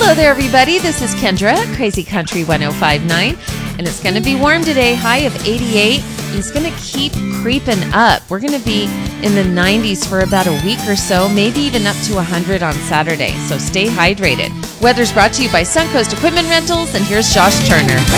Hello there, everybody. This is Kendra, Crazy Country 1059, and it's going to be warm today, high of 88, and it's going to keep creeping up. We're going to be in the 90s for about a week or so, maybe even up to 100 on Saturday, so stay hydrated. Weather's brought to you by Suncoast Equipment Rentals, and here's Josh Turner.